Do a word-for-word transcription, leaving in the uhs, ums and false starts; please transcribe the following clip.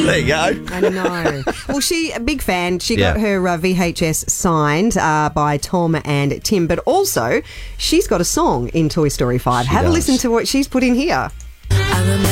There you go. I know. Well, she, a big fan. She got Yeah. her uh, V H S signed uh, by Tom and Tim, but also she's got a song in Toy Story five. She Have does. a listen to what she's put in here. I remember